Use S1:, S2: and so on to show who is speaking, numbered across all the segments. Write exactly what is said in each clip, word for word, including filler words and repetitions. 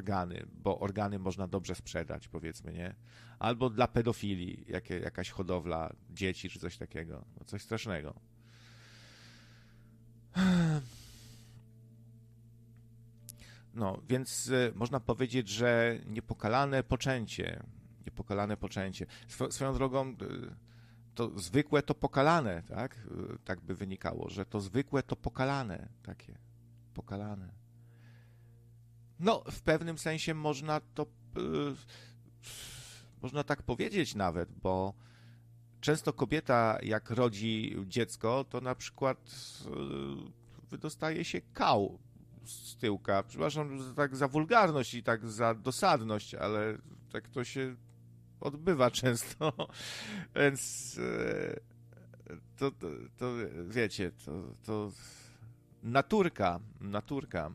S1: organy, bo organy można dobrze sprzedać, powiedzmy, nie? Albo dla pedofilii, jakie, jakaś hodowla dzieci czy coś takiego. No coś strasznego. No, więc y, można powiedzieć, że niepokalane poczęcie, niepokalane poczęcie. Swo, swoją drogą, y, to zwykłe to pokalane, tak? Y, tak by wynikało, że to zwykłe to pokalane, takie, pokalane. No, w pewnym sensie można to, y, można tak powiedzieć nawet, bo często kobieta, jak rodzi dziecko, to na przykład y, wydostaje się kał z tyłka. Przepraszam tak za wulgarność i tak za dosadność, ale tak to się odbywa często, więc y, to, to, to wiecie, to, to naturka, naturka.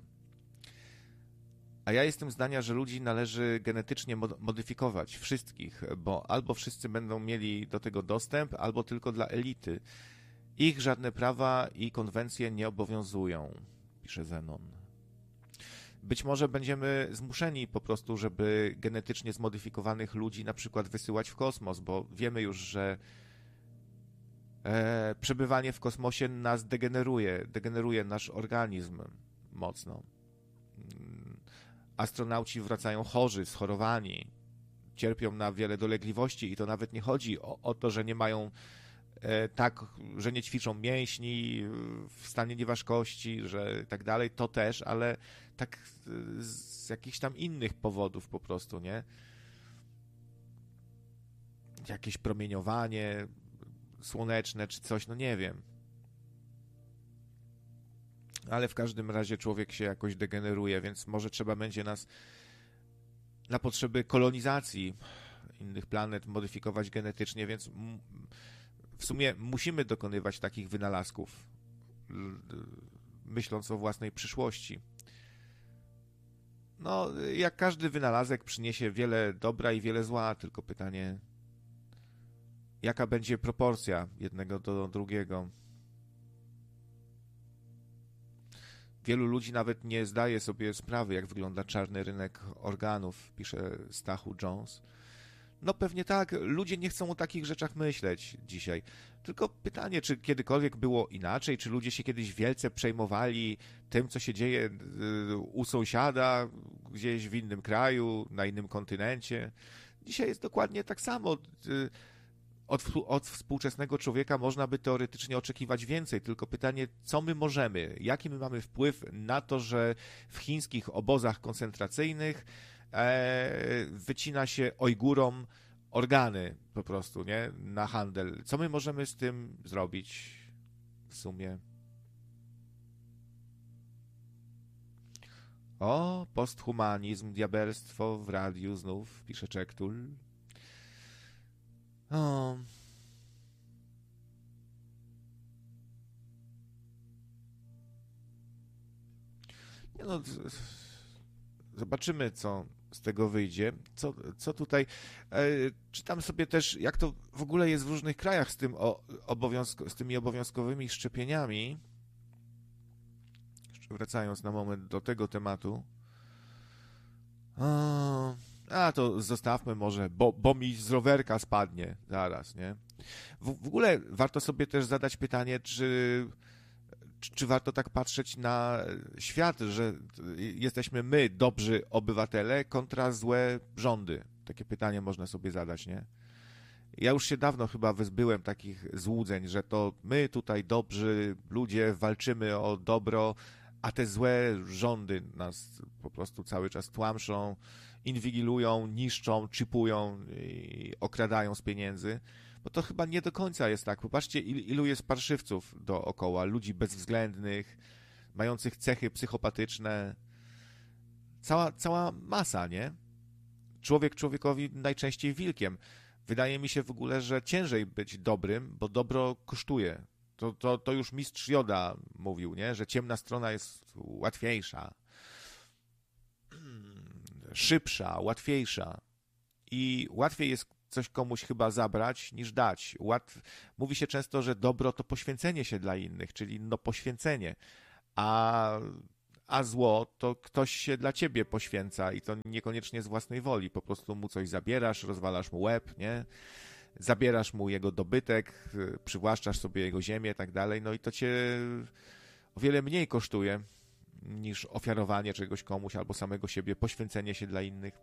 S1: A ja jestem zdania, że ludzi należy genetycznie modyfikować, wszystkich, bo albo wszyscy będą mieli do tego dostęp, albo tylko dla elity. Ich żadne prawa i konwencje nie obowiązują, pisze Zenon. Być może będziemy zmuszeni po prostu, żeby genetycznie zmodyfikowanych ludzi na przykład wysyłać w kosmos, bo wiemy już, że e, przebywanie w kosmosie nas degeneruje, degeneruje nasz organizm mocno. Astronauci wracają chorzy, schorowani, cierpią na wiele dolegliwości i to nawet nie chodzi o, o to, że nie mają e, tak, że nie ćwiczą mięśni w stanie nieważkości, że tak dalej, to też, ale tak z jakichś tam innych powodów po prostu, nie? Jakieś promieniowanie słoneczne czy coś, no nie wiem. Ale w każdym razie człowiek się jakoś degeneruje, więc może trzeba będzie nas na potrzeby kolonizacji innych planet modyfikować genetycznie, więc w sumie musimy dokonywać takich wynalazków, myśląc o własnej przyszłości. No, jak każdy wynalazek przyniesie wiele dobra i wiele zła, tylko pytanie, jaka będzie proporcja jednego do drugiego. Wielu ludzi nawet nie zdaje sobie sprawy, jak wygląda czarny rynek organów, pisze Stachu Jones. No pewnie tak, ludzie nie chcą o takich rzeczach myśleć dzisiaj. Tylko pytanie, czy kiedykolwiek było inaczej, czy ludzie się kiedyś wielce przejmowali tym, co się dzieje u sąsiada, gdzieś w innym kraju, na innym kontynencie. Dzisiaj jest dokładnie tak samo. Od, od współczesnego człowieka można by teoretycznie oczekiwać więcej, tylko pytanie, co my możemy, jaki my mamy wpływ na to, że w chińskich obozach koncentracyjnych e, wycina się Ojgurom organy po prostu, nie, na handel. Co my możemy z tym zrobić w sumie? O, posthumanizm, diabelstwo w radiu znów, pisze Czektul. O. Nie no, zobaczymy, co z tego wyjdzie. Co, co tutaj... E, czytam sobie też, jak to w ogóle jest w różnych krajach z, tym o, obowiązko, z tymi obowiązkowymi szczepieniami. Jeszcze wracając na moment do tego tematu. O. A, to zostawmy może, bo, bo mi z rowerka spadnie zaraz, nie? W, w ogóle warto sobie też zadać pytanie, czy, czy, czy warto tak patrzeć na świat, że jesteśmy my, dobrzy obywatele, kontra złe rządy. Takie pytanie można sobie zadać, nie? Ja już się dawno chyba wyzbyłem takich złudzeń, że to my tutaj dobrzy ludzie walczymy o dobro, a te złe rządy nas po prostu cały czas tłamszą, inwigilują, niszczą, chipują i okradają z pieniędzy, bo to chyba nie do końca jest tak. Popatrzcie, ilu jest parszywców dookoła, ludzi bezwzględnych, mających cechy psychopatyczne. Cała, cała masa, nie? Człowiek człowiekowi najczęściej wilkiem. Wydaje mi się w ogóle, że ciężej być dobrym, bo dobro kosztuje. To, to, to już mistrz Joda mówił, nie? Że ciemna strona jest łatwiejsza, szybsza, łatwiejsza i łatwiej jest coś komuś chyba zabrać niż dać. Łatw... Mówi się często, że dobro to poświęcenie się dla innych, czyli no poświęcenie, a, a zło to ktoś się dla ciebie poświęca i to niekoniecznie z własnej woli. Po prostu mu coś zabierasz, rozwalasz mu łeb, nie? Zabierasz mu jego dobytek, przywłaszczasz sobie jego ziemię i tak dalej, no i to cię o wiele mniej kosztuje niż ofiarowanie czegoś komuś albo samego siebie, poświęcenie się dla innych.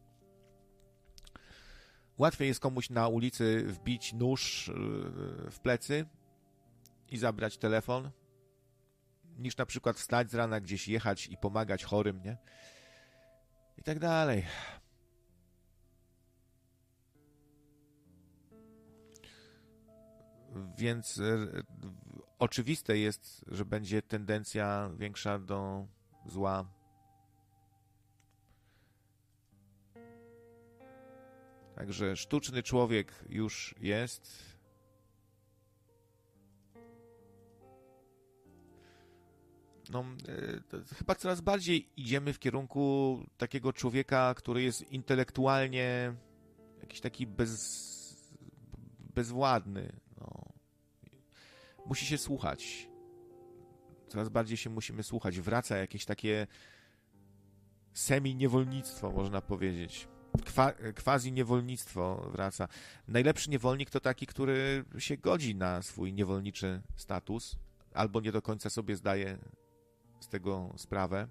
S1: Łatwiej jest komuś na ulicy wbić nóż w plecy i zabrać telefon, niż na przykład wstać z rana, gdzieś jechać i pomagać chorym, nie? I tak dalej. Więc e, oczywiste jest, że będzie tendencja większa do zła. Także sztuczny człowiek już jest. No, e, chyba coraz bardziej idziemy w kierunku takiego człowieka, który jest intelektualnie jakiś taki bez, bezwładny. No. Musi się słuchać. Coraz bardziej się musimy słuchać. Wraca jakieś takie semi-niewolnictwo, można powiedzieć. Kwa, quasi-niewolnictwo wraca. Najlepszy niewolnik to taki, który się godzi na swój niewolniczy status, albo nie do końca sobie zdaje z tego sprawę.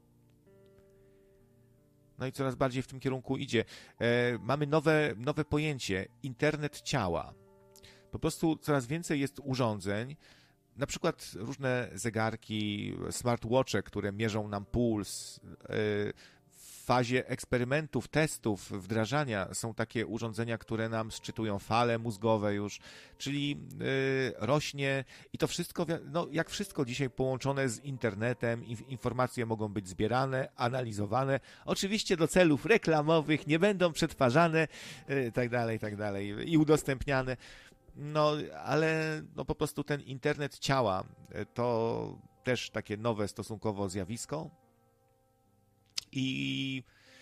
S1: No i coraz bardziej w tym kierunku idzie. E, mamy nowe, nowe pojęcie. Internet ciała. Po prostu coraz więcej jest urządzeń, na przykład różne zegarki, smartwatche, które mierzą nam puls. W fazie eksperymentów, testów, wdrażania są takie urządzenia, które nam szczytują fale mózgowe już, czyli rośnie i to wszystko, no jak wszystko dzisiaj połączone z internetem, informacje mogą być zbierane, analizowane, oczywiście do celów reklamowych, nie będą przetwarzane, tak dalej, tak dalej i udostępniane. No, ale no po prostu ten internet ciała to też takie nowe stosunkowo zjawisko i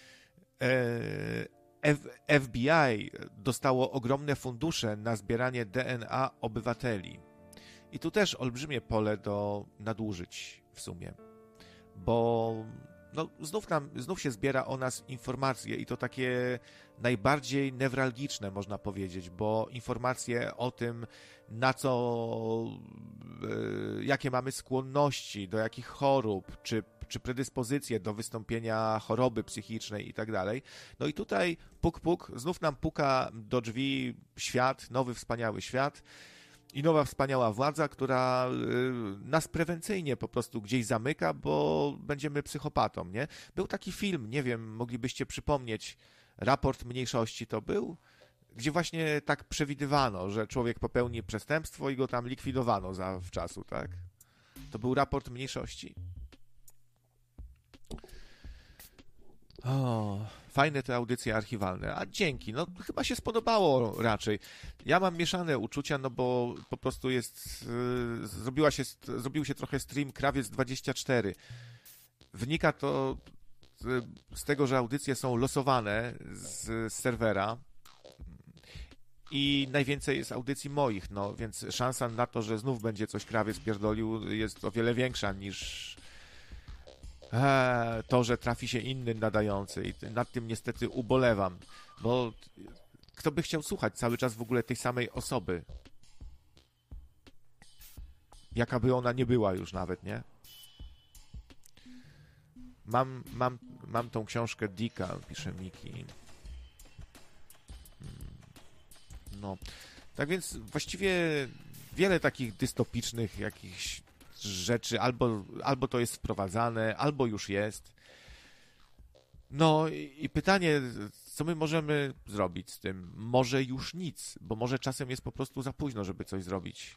S1: F B I dostało ogromne fundusze na zbieranie D N A obywateli. I tu też olbrzymie pole do nadużyć w sumie, bo no, znów, nam, znów się zbiera o nas informacje i to takie najbardziej newralgiczne, można powiedzieć, bo informacje o tym, na co, y, jakie mamy skłonności, do jakich chorób, czy, czy predyspozycje do wystąpienia choroby psychicznej i tak dalej. No i tutaj puk, puk, znów nam puka do drzwi świat, nowy, wspaniały świat, i nowa wspaniała władza, która y, nas prewencyjnie po prostu gdzieś zamyka, bo będziemy psychopatą, nie? Był taki film, nie wiem, moglibyście przypomnieć, Raport mniejszości to był, gdzie właśnie tak przewidywano, że człowiek popełni przestępstwo i go tam likwidowano zawczasu, tak? To był Raport mniejszości. O, fajne te audycje archiwalne. A dzięki, no chyba się spodobało raczej. Ja mam mieszane uczucia, no bo po prostu jest, yy, zrobiła się, zrobił się trochę stream Krawiec dwadzieścia cztery. Wynika to yy, z tego, że audycje są losowane z, z serwera i najwięcej jest audycji moich, no więc szansa na to, że znów będzie coś Krawiec pierdolił, jest o wiele większa niż to, że trafi się inny nadający i nad tym niestety ubolewam, bo kto by chciał słuchać cały czas w ogóle tej samej osoby? Jaka by ona nie była już nawet, nie? Mam, mam, mam tą książkę Dicka, pisze Miki. No, tak więc właściwie wiele takich dystopicznych jakichś rzeczy, albo, albo to jest wprowadzane, albo już jest. No i, i pytanie, co my możemy zrobić z tym? Może już nic, bo może czasem jest po prostu za późno, żeby coś zrobić.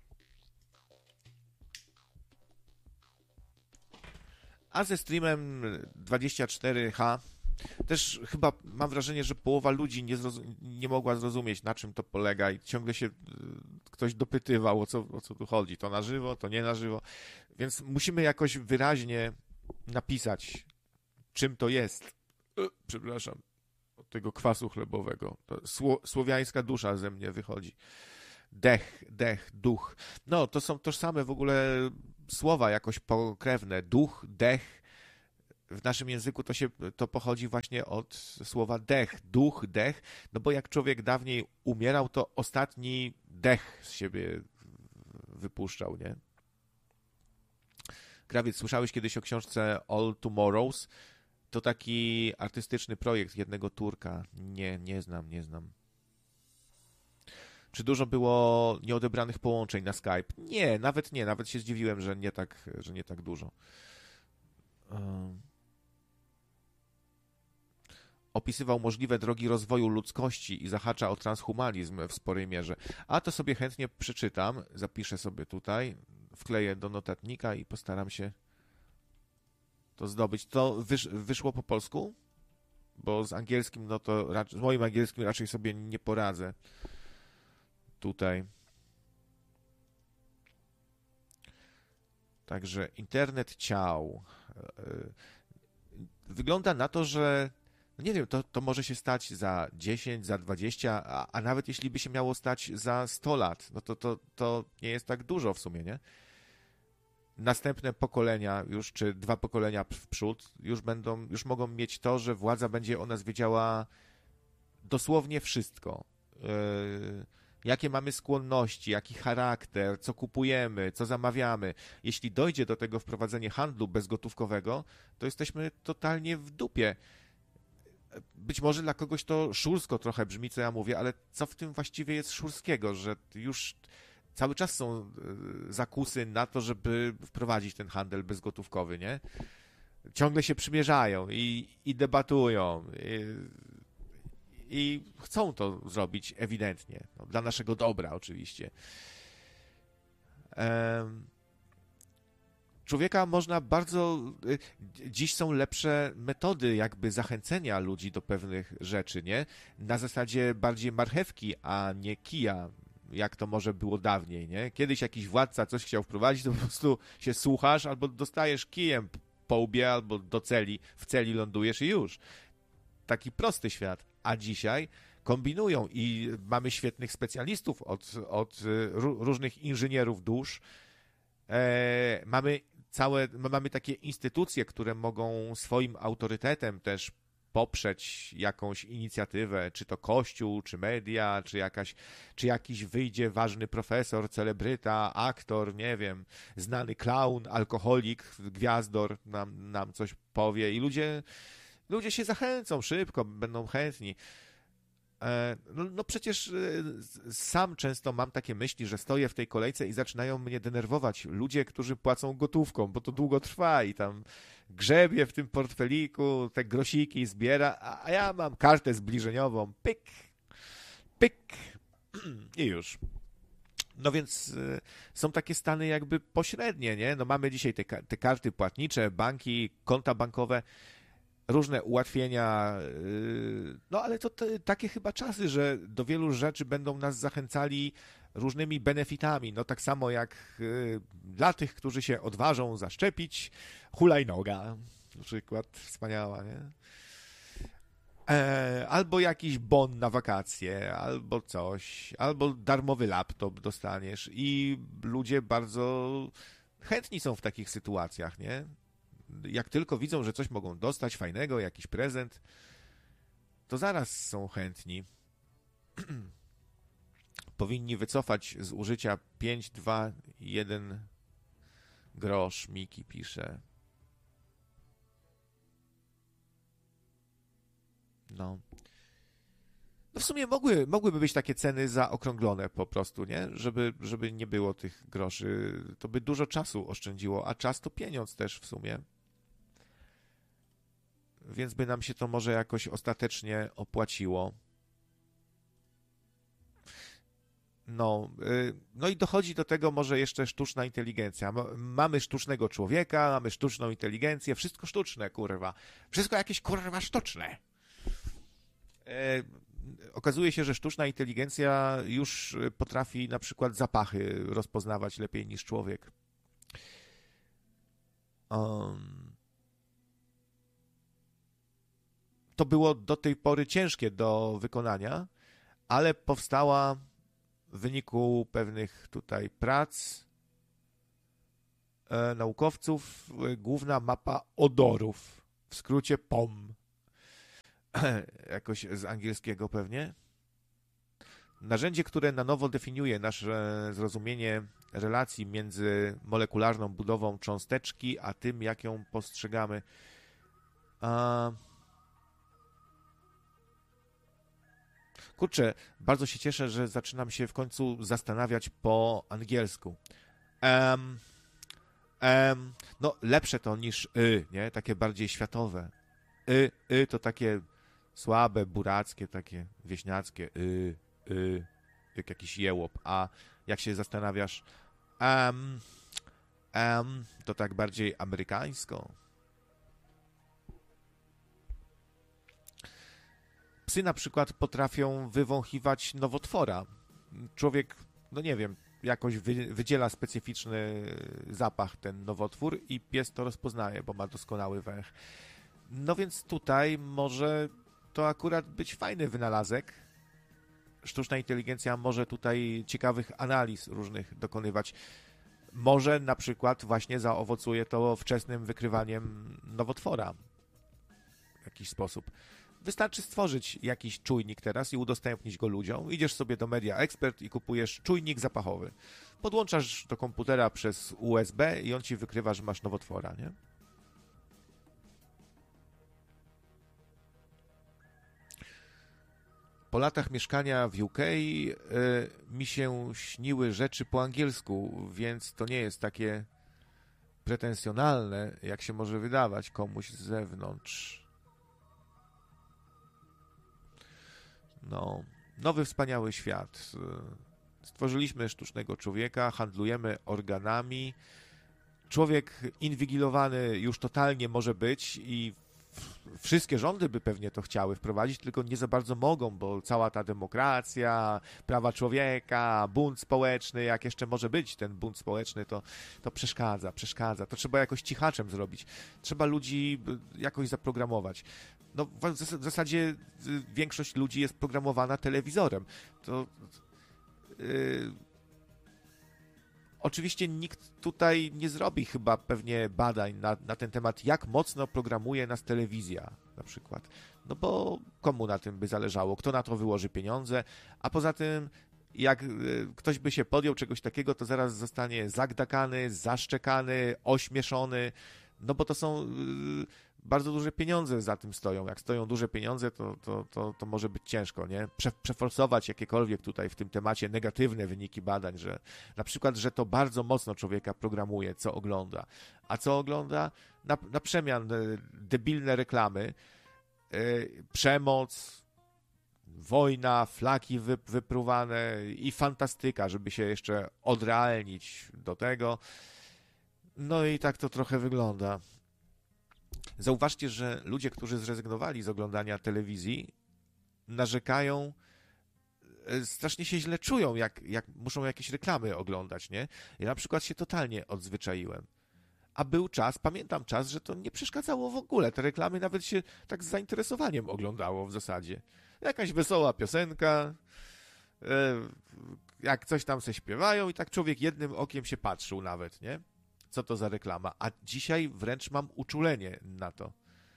S1: A ze streamem dwadzieścia cztery H też chyba mam wrażenie, że połowa ludzi nie, zrozum- nie mogła zrozumieć, na czym to polega i ciągle się ktoś dopytywał, o co, o co tu chodzi. To na żywo, to nie na żywo. Więc musimy jakoś wyraźnie napisać, czym to jest. E, przepraszam, od tego kwasu chlebowego. To sło- słowiańska dusza ze mnie wychodzi. Dech, dech, duch. No, to są tożsame w ogóle słowa jakoś pokrewne. Duch, dech. W naszym języku to się to pochodzi właśnie od słowa dech, duch, dech, no bo jak człowiek dawniej umierał, to ostatni dech z siebie wypuszczał, nie? Krawiec, słyszałeś kiedyś o książce All Tomorrows? To taki artystyczny projekt jednego Turka. Nie, nie znam, nie znam. Czy dużo było nieodebranych połączeń na Skype? Nie, nawet nie, nawet się zdziwiłem, że nie tak, że nie tak dużo. Um. Opisywał możliwe drogi rozwoju ludzkości i zahacza o transhumanizm w sporej mierze. A to sobie chętnie przeczytam, zapiszę sobie tutaj, wkleję do notatnika i postaram się to zdobyć. To wysz, wyszło po polsku? Bo z angielskim, no to raczej, z moim angielskim raczej sobie nie poradzę. Tutaj. Także internet ciał. Wygląda na to, że nie wiem, to, to może się stać za dziesięć, za dwadzieścia, a, a nawet jeśli by się miało stać za sto lat, no to, to, to nie jest tak dużo w sumie, nie? Następne pokolenia już, czy dwa pokolenia w przód już będą, już mogą mieć to, że władza będzie o nas wiedziała dosłownie wszystko. Yy, jakie mamy skłonności, jaki charakter, co kupujemy, co zamawiamy. Jeśli dojdzie do tego wprowadzenie handlu bezgotówkowego, to jesteśmy totalnie w dupie. Być może dla kogoś to szursko trochę brzmi, co ja mówię, ale co w tym właściwie jest szurskiego, że już cały czas są zakusy na to, żeby wprowadzić ten handel bezgotówkowy, nie? Ciągle się przymierzają i, i debatują i, i chcą to zrobić ewidentnie, no, dla naszego dobra oczywiście. Um, Człowieka można bardzo... Dziś są lepsze metody jakby zachęcenia ludzi do pewnych rzeczy, nie? Na zasadzie bardziej marchewki, a nie kija, jak to może było dawniej, nie? Kiedyś jakiś władca coś chciał wprowadzić, to po prostu się słuchasz albo dostajesz kijem po łbie, albo do celi, w celi lądujesz i już. Taki prosty świat. A dzisiaj kombinują i mamy świetnych specjalistów od, od różnych inżynierów dusz. E, mamy całe, mamy takie instytucje, które mogą swoim autorytetem też poprzeć jakąś inicjatywę, czy to Kościół, czy media, czy jakaś, czy jakiś wyjdzie ważny profesor, celebryta, aktor, nie wiem, znany klaun, alkoholik, gwiazdor nam, nam coś powie i ludzie, ludzie się zachęcą szybko, będą chętni. No, no przecież sam często mam takie myśli, że stoję w tej kolejce i zaczynają mnie denerwować ludzie, którzy płacą gotówką, bo to długo trwa i tam grzebie w tym portfeliku, te grosiki zbiera, a ja mam kartę zbliżeniową, pyk, pyk i już. No więc są takie stany jakby pośrednie, nie? No mamy dzisiaj te, te karty płatnicze, banki, konta bankowe, różne ułatwienia, no ale to te, takie chyba czasy, że do wielu rzeczy będą nas zachęcali różnymi benefitami, no tak samo jak y, dla tych, którzy się odważą zaszczepić, hulajnoga, na przykład, wspaniała, nie? E, albo jakiś bon na wakacje, albo coś, albo darmowy laptop dostaniesz i ludzie bardzo chętni są w takich sytuacjach, nie? Jak tylko widzą, że coś mogą dostać fajnego, jakiś prezent, to zaraz są chętni. Powinni wycofać z użycia pięć, dwa, jeden grosz, Miki pisze. No. No w sumie mogły, mogłyby być takie ceny zaokrąglone po prostu, nie? Żeby, żeby nie było tych groszy. To by dużo czasu oszczędziło, a czas to pieniądz też w sumie. Więc by nam się to może jakoś ostatecznie opłaciło. No, no i dochodzi do tego może jeszcze sztuczna inteligencja. Mamy sztucznego człowieka, mamy sztuczną inteligencję, wszystko sztuczne, kurwa. Wszystko jakieś, kurwa, sztuczne. E, okazuje się, że sztuczna inteligencja już potrafi na przykład zapachy rozpoznawać lepiej niż człowiek. Um, to było do tej pory ciężkie do wykonania, ale powstała w wyniku pewnych tutaj prac e, naukowców e, główna mapa odorów, w skrócie P O M. Jakoś z angielskiego pewnie. Narzędzie, które na nowo definiuje nasze zrozumienie relacji między molekularną budową cząsteczki, a tym, jak ją postrzegamy. A... Kurczę, bardzo się cieszę, że zaczynam się w końcu zastanawiać po angielsku. Um, um, no, lepsze to niż y, nie? Takie bardziej światowe. Y, y to takie słabe, burackie, takie wieśniackie. Y, y, jak jakiś jełop. A jak się zastanawiasz, um, um, to tak bardziej amerykańsko. Psy na przykład potrafią wywąchiwać nowotwora. Człowiek, no nie wiem, jakoś wy, wydziela specyficzny zapach ten nowotwór i pies to rozpoznaje, bo ma doskonały węch. No więc tutaj może to akurat być fajny wynalazek. Sztuczna inteligencja może tutaj ciekawych analiz różnych dokonywać. Może na przykład właśnie zaowocuje to wczesnym wykrywaniem nowotwora w jakiś sposób. Wystarczy stworzyć jakiś czujnik teraz i udostępnić go ludziom. Idziesz sobie do Media Expert i kupujesz czujnik zapachowy. Podłączasz do komputera przez U S B i on ci wykrywa, że masz nowotwora, nie? Po latach mieszkania w U K y, mi się śniły rzeczy po angielsku, więc to nie jest takie pretensjonalne, jak się może wydawać komuś z zewnątrz. No, nowy wspaniały świat. Stworzyliśmy sztucznego człowieka, handlujemy organami. Człowiek inwigilowany już totalnie może być i wszystkie rządy by pewnie to chciały wprowadzić, tylko nie za bardzo mogą, bo cała ta demokracja, prawa człowieka, bunt społeczny, jak jeszcze może być ten bunt społeczny, to, to przeszkadza, przeszkadza. To trzeba jakoś cichaczem zrobić. Trzeba ludzi jakoś zaprogramować. No w zasadzie większość ludzi jest programowana telewizorem. To... Yy... Oczywiście nikt tutaj nie zrobi chyba pewnie badań na, na ten temat, jak mocno programuje nas telewizja na przykład. No bo komu na tym by zależało? Kto na to wyłoży pieniądze? A poza tym, jak ktoś by się podjął czegoś takiego, to zaraz zostanie zagdakany, zaszczekany, ośmieszony, no bo to są... Bardzo duże pieniądze za tym stoją. Jak stoją duże pieniądze, to, to, to, to może być ciężko, nie? Prze, przeforsować jakiekolwiek tutaj w tym temacie negatywne wyniki badań, że na przykład, że to bardzo mocno człowieka programuje, co ogląda. A co ogląda? Na, na przemian debilne reklamy, yy, przemoc, wojna, flaki wy, wypruwane i fantastyka, żeby się jeszcze odrealnić do tego. No i tak to trochę wygląda. Zauważcie, że ludzie, którzy zrezygnowali z oglądania telewizji, narzekają, strasznie się źle czują, jak, jak muszą jakieś reklamy oglądać, nie? Ja na przykład się totalnie odzwyczaiłem. A był czas, pamiętam czas, że to nie przeszkadzało w ogóle. Te reklamy nawet się tak z zainteresowaniem oglądało w zasadzie. Jakaś wesoła piosenka, jak coś tam se śpiewają i tak człowiek jednym okiem się patrzył nawet, nie? Co to za reklama? A dzisiaj wręcz mam uczulenie na to.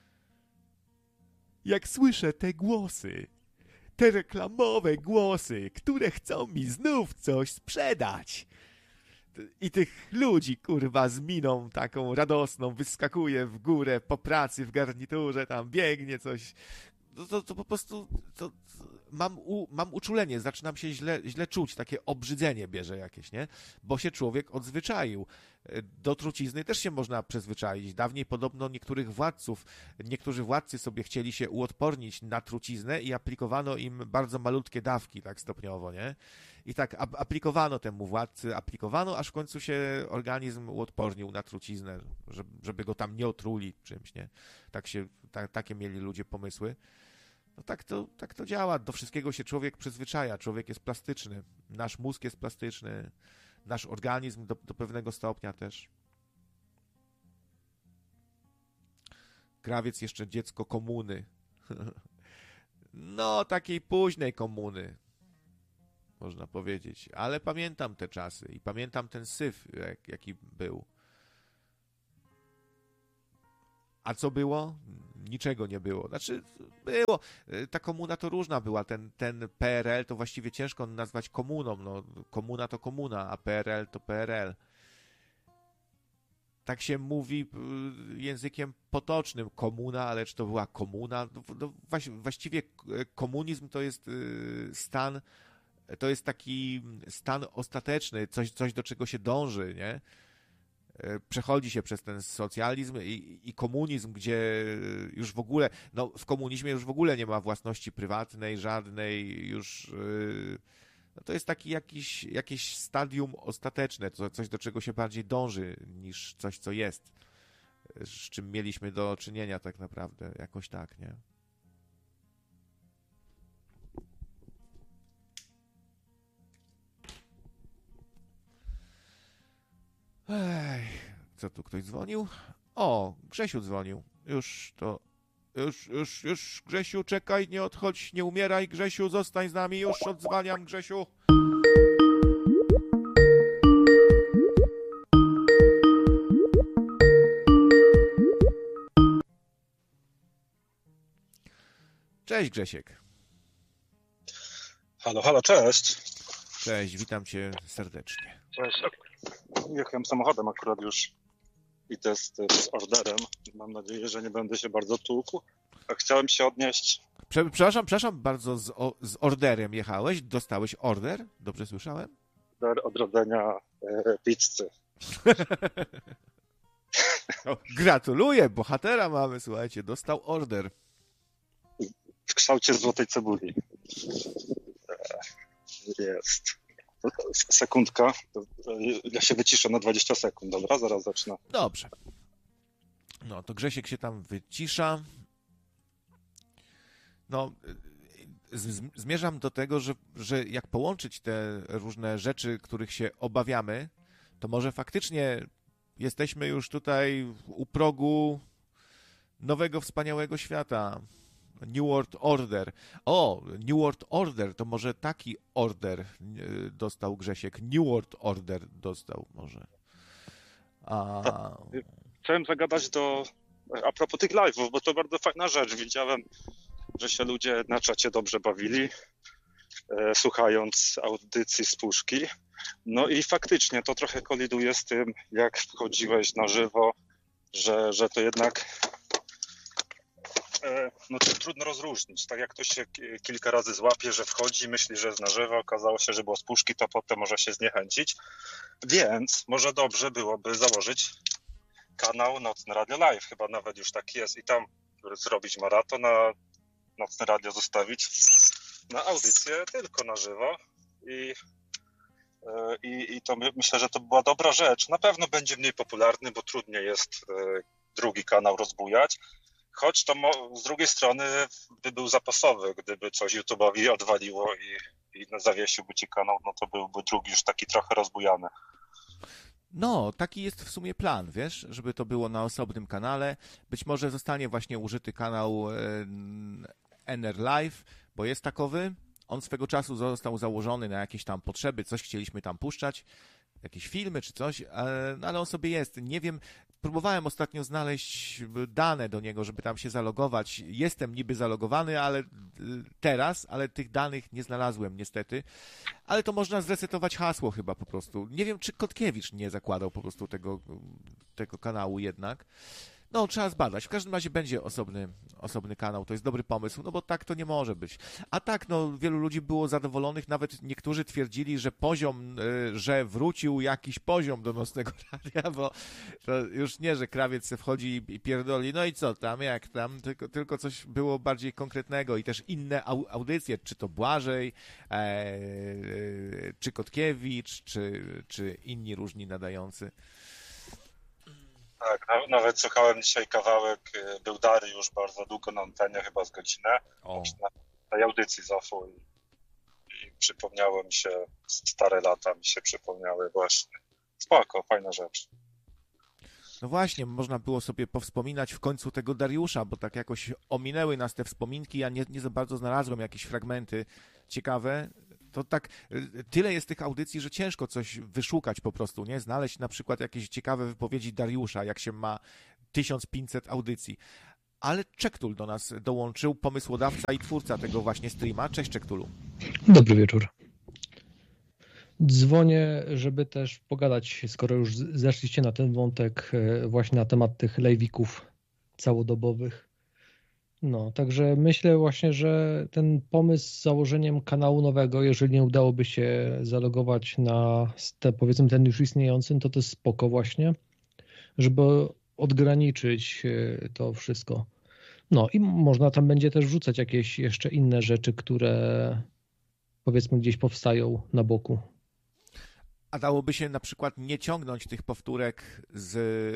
S1: Jak słyszę te głosy, te reklamowe głosy, które chcą mi znów coś sprzedać. I tych ludzi, kurwa, z miną taką radosną wyskakuje w górę po pracy w garniturze, tam biegnie coś. To, to, to po prostu to, to mam, u, mam uczulenie, zaczynam się źle, źle czuć, takie obrzydzenie bierze jakieś, nie? Bo się człowiek odzwyczaił. Do trucizny też się można przyzwyczaić. Dawniej podobno niektórych władców, niektórzy władcy sobie chcieli się uodpornić na truciznę i aplikowano im bardzo malutkie dawki, tak stopniowo, nie? I tak aplikowano temu władcy, aplikowano, aż w końcu się organizm uodpornił na truciznę, żeby, żeby go tam nie otruli czymś, nie? Tak się, ta, takie mieli ludzie pomysły. No tak to, tak to działa. Do wszystkiego się człowiek przyzwyczaja. Człowiek jest plastyczny. Nasz mózg jest plastyczny. Nasz organizm do, do pewnego stopnia też. Krawiec jeszcze dziecko komuny. No, takiej późnej komuny, można powiedzieć. Ale pamiętam te czasy i pamiętam ten syf, jak, jaki był. A co było? Niczego nie było. Znaczy, było. Ta komuna to różna była. Ten, ten P R L to właściwie ciężko nazwać komuną. No, komuna to komuna, a P R L to P R L. Tak się mówi językiem potocznym. Komuna, ale czy to była komuna? No, właściwie komunizm to jest stan, to jest taki stan ostateczny, coś, coś do czego się dąży, nie? Przechodzi się przez ten socjalizm i, i komunizm, gdzie już w ogóle, no w komunizmie już w ogóle nie ma własności prywatnej, żadnej, już no to jest taki jakiś, jakieś stadium ostateczne, coś do czego się bardziej dąży niż coś, co jest, z czym mieliśmy do czynienia tak naprawdę, jakoś tak, nie? Ech, co tu ktoś dzwonił? O, Grzesiu dzwonił. Już to... Już, już, już, Grzesiu, czekaj, nie odchodź, nie umieraj, Grzesiu, zostań z nami, już odzwaniam, Grzesiu. Cześć, Grzesiek.
S2: Halo, halo, cześć.
S1: Cześć, witam cię serdecznie.
S2: Cześć. Jechałem samochodem akurat już, idę z, z orderem. Mam nadzieję, że nie będę się bardzo tłukł. A chciałem się odnieść...
S1: Prze, przepraszam, przepraszam bardzo, z, o, z orderem jechałeś? Dostałeś order? Dobrze słyszałem?
S2: Order odrodzenia e, pizzy.
S1: O, gratuluję, bohatera mamy, słuchajcie, dostał order.
S2: W kształcie złotej cebuli. E, jest. Sekundka. Ja się wyciszę na dwadzieścia sekund, dobra? Zaraz zacznę.
S1: Dobrze. No, to Grzesiek się tam wycisza. No, z- zmierzam do tego, że, że jak połączyć te różne rzeczy, których się obawiamy, to może faktycznie jesteśmy już tutaj u progu nowego, wspaniałego świata. New World Order. O, New World Order, to może taki order dostał Grzesiek. New World Order dostał może. A...
S2: Chciałem zagadać do... A propos tych live'ów, bo to bardzo fajna rzecz. Widziałem, że się ludzie na czacie dobrze bawili, e, słuchając audycji z puszki. No i faktycznie to trochę koliduje z tym, jak wchodziłeś na żywo, że, że to jednak e, no to trudno rozróżnić. Tak jak ktoś się kilka razy złapie, że wchodzi, myśli, że jest na żywo, okazało się, że było z puszki, to potem może się zniechęcić. Więc może dobrze byłoby założyć kanał Nocne Radio Live, chyba nawet już tak jest, i tam zrobić maraton, a Nocne Radio zostawić na audycję tylko na żywo i, i, i to my, myślę, że to była dobra rzecz. Na pewno będzie mniej popularny, bo trudniej jest drugi kanał rozbujać, choć to mo, z drugiej strony by był zapasowy, gdyby coś YouTube'owi odwaliło i, i zawiesiłby ci kanał, no to byłby drugi już taki trochę rozbujany.
S1: No, taki jest w sumie plan, wiesz, żeby to było na osobnym kanale. Być może zostanie właśnie użyty kanał N R Live, bo jest takowy. On swego czasu został założony na jakieś tam potrzeby, coś chcieliśmy tam puszczać, jakieś filmy czy coś, no ale on sobie jest. Nie wiem, próbowałem ostatnio znaleźć dane do niego, żeby tam się zalogować. Jestem niby zalogowany, ale teraz, ale tych danych nie znalazłem niestety. Ale to można zresetować hasło chyba po prostu. Nie wiem, czy Kotkiewicz nie zakładał po prostu tego, tego kanału jednak. No, trzeba zbadać. W każdym razie będzie osobny, osobny kanał. To jest dobry pomysł, no bo tak to nie może być. A tak, no, wielu ludzi było zadowolonych. Nawet niektórzy twierdzili, że poziom, że wrócił jakiś poziom do Nocnego Radia, bo to już nie, że krawiec se wchodzi i pierdoli, no i co tam, jak tam, tylko, tylko coś było bardziej konkretnego i też inne au, audycje, czy to Błażej, e, czy Kotkiewicz, czy, czy inni różni nadający.
S2: Tak, nawet słuchałem dzisiaj kawałek, był Dariusz bardzo długo na antenie, chyba z godzinę, o. na tej audycji z O F U i, i przypomniało mi się, stare lata mi się przypomniały właśnie. Spoko, fajna rzecz.
S1: No właśnie, można było sobie powspominać w końcu tego Dariusza, bo tak jakoś ominęły nas te wspominki, ja nie, nie za bardzo znalazłem jakieś fragmenty ciekawe. To tak, tyle jest tych audycji, że ciężko coś wyszukać po prostu, nie? Znaleźć na przykład jakieś ciekawe wypowiedzi Dariusza, jak się ma tysiąc pięćset audycji. Ale Czektul do nas dołączył, pomysłodawca i twórca tego właśnie streama. Cześć Czektulu.
S3: Dobry wieczór. Dzwonię, żeby też pogadać, skoro już zeszliście na ten wątek, właśnie na temat tych live'ików całodobowych. No, także myślę właśnie, że ten pomysł z założeniem kanału nowego, jeżeli nie udałoby się zalogować na te, powiedzmy ten już istniejący, to to jest spoko właśnie, żeby odgraniczyć to wszystko. No i można tam będzie też wrzucać jakieś jeszcze inne rzeczy, które powiedzmy gdzieś powstają na boku.
S1: A dałoby się na przykład nie ciągnąć tych powtórek z,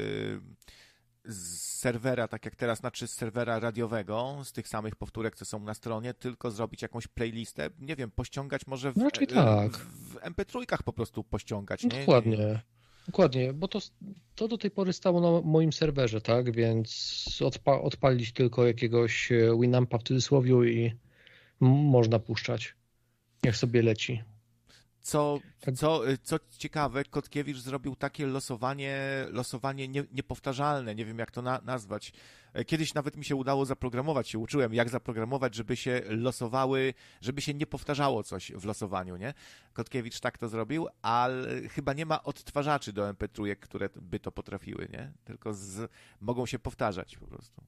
S1: z serwera, tak jak teraz, znaczy z serwera radiowego, z tych samych powtórek, co są na stronie, tylko zrobić jakąś playlistę, nie wiem, pościągać może w,
S3: Raczej tak.
S1: w em pe trzy po prostu pościągać, nie?
S3: Dokładnie. Dokładnie, bo to, to do tej pory stało na moim serwerze, tak, więc odpa- odpalić tylko jakiegoś Winampa w cudzysłowie i m- można puszczać. Niech sobie leci.
S1: Co, co, co ciekawe, Kotkiewicz zrobił takie losowanie, losowanie nie, niepowtarzalne, nie wiem jak to na, nazwać. Kiedyś nawet mi się udało zaprogramować, się uczyłem jak zaprogramować, żeby się losowały, żeby się nie powtarzało coś w losowaniu, nie? Kotkiewicz tak to zrobił, ale chyba nie ma odtwarzaczy do em pe trzy, które by to potrafiły, nie? Tylko z, mogą się powtarzać po prostu.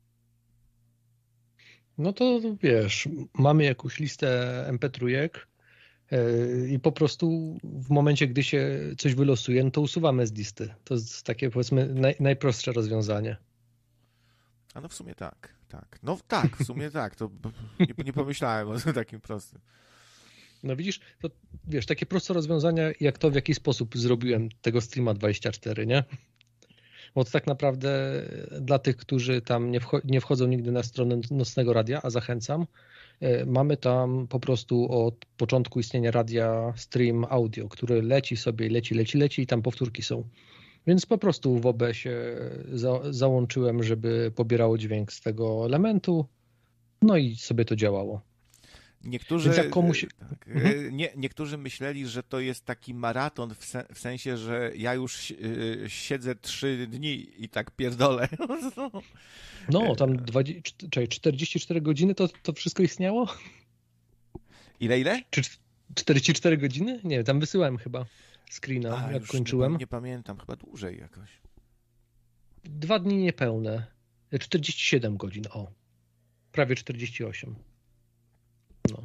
S3: No to wiesz, mamy jakąś listę em pe trzy i po prostu w momencie, gdy się coś wylosuje, no to usuwamy z listy. To jest takie, powiedzmy, naj, najprostsze rozwiązanie.
S1: A no w sumie tak, tak. No tak, w sumie tak. To nie, nie pomyślałem o takim prostym.
S3: No widzisz, to wiesz, takie proste rozwiązania, jak to w jaki sposób zrobiłem tego streama dwadzieścia cztery, nie? Bo to tak naprawdę dla tych, którzy tam nie, wcho- nie wchodzą nigdy na stronę Nocnego Radia, a zachęcam, mamy tam po prostu od początku istnienia radia stream audio, który leci sobie, leci, leci, leci i tam powtórki są. Więc po prostu w o be sie za, załączyłem, żeby pobierało dźwięk z tego elementu, no i sobie to działało.
S1: Niektórzy,
S3: Więc jak komuś...
S1: tak, mhm. nie, niektórzy myśleli, że to jest taki maraton w, se, w sensie, że ja już siedzę trzy dni i tak pierdolę.
S3: No, tam dwadzieścia, czekaj, czterdzieści cztery godziny to, to wszystko istniało?
S1: Ile, ile?
S3: Czy czterdzieści cztery godziny? Nie, tam wysyłałem chyba screena,
S1: A,
S3: jak
S1: już
S3: kończyłem.
S1: Nie, nie pamiętam, chyba dłużej jakoś.
S3: Dwa dni niepełne. czterdzieści siedem godzin, o. Prawie czterdzieści osiem. No.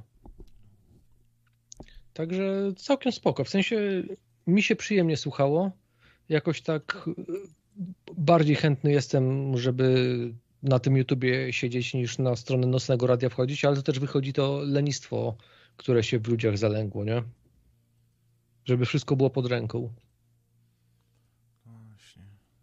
S3: Także całkiem spoko. W sensie mi się przyjemnie słuchało. Jakoś tak bardziej chętny jestem, żeby na tym YouTubie siedzieć niż na stronę Nocnego Radia wchodzić, ale to też wychodzi to lenistwo, które się w ludziach zalęgło, nie? Żeby wszystko było pod ręką.
S1: Właśnie.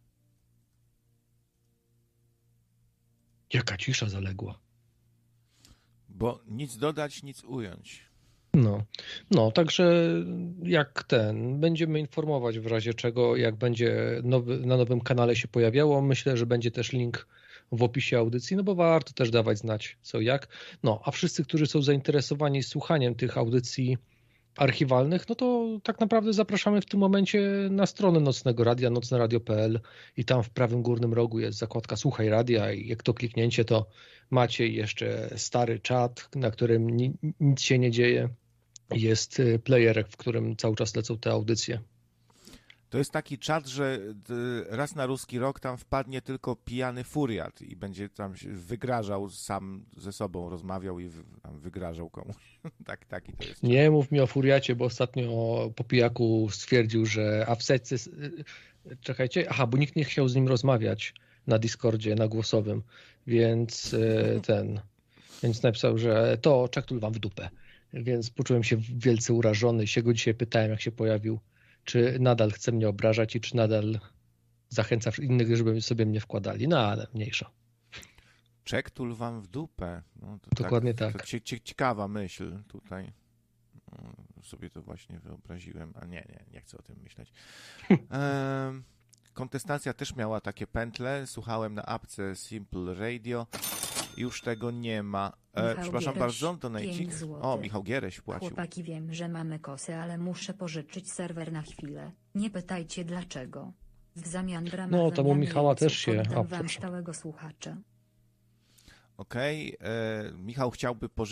S3: Jaka cisza zaległa.
S1: Bo nic dodać, nic ująć.
S3: No, no, także jak ten, będziemy informować w razie czego, jak będzie nowy, na nowym kanale się pojawiało. Myślę, że będzie też link w opisie audycji, no bo warto też dawać znać co jak. No, a wszyscy, którzy są zainteresowani słuchaniem tych audycji archiwalnych, no to tak naprawdę zapraszamy w tym momencie na stronę Nocnego Radia, nocne radio kropka pe el i tam w prawym górnym rogu jest zakładka Słuchaj Radia i jak to kliknięcie, to macie jeszcze stary czat, na którym ni- nic się nie dzieje. Jest player, w którym cały czas lecą te audycje.
S1: To jest taki czat, że raz na ruski rok tam wpadnie tylko pijany furiat i będzie tam się wygrażał sam ze sobą, rozmawiał i tam wygrażał komuś. tak, taki to jest czat.
S3: Nie mów mi o furiacie, bo ostatnio po pijaku stwierdził, że a w setce... Czekajcie, aha, bo nikt nie chciał z nim rozmawiać na Discordzie, na głosowym, więc ten... Więc napisał, że to Czektul wam w dupę. Więc poczułem się wielce urażony. Się go dzisiaj pytałem, jak się pojawił, czy nadal chce mnie obrażać i czy nadal zachęca innych, żeby sobie mnie wkładali. No ale mniejsza.
S1: Czektul wam w dupę. No, to
S3: Dokładnie
S1: tak.
S3: tak.
S1: To cie, cie, ciekawa myśl tutaj. No, sobie to właśnie wyobraziłem. A nie, nie, nie chcę o tym myśleć. Um, kontestacja też miała takie pętle. Słuchałem na apce Simple Radio. Już tego nie ma. E, przepraszam
S4: Giereś,
S1: bardzo, donajcik. O, Michał Giereś płacił.
S4: Chłopaki, wiem, że mamy kosy, ale muszę pożyczyć serwer na chwilę. Nie pytajcie dlaczego. W zamian w ramach
S3: No, tam u
S4: wymiany
S3: Michała
S4: jeńców
S3: też się-
S4: oddam
S3: a,
S4: wam
S3: przepraszam.
S4: stałego słuchacza.
S1: Okej, e, Michał chciałby pożyczyć